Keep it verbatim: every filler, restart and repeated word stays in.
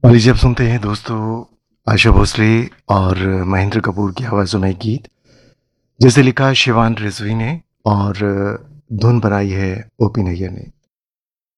और लीजिए अब सुनते हैं दोस्तों आशा भोसले और महेंद्र कपूर की आवाज़ों में गीत जिसे लिखा शिवान रिजवी ने और धुन बनाई है ओपी नैयर ने।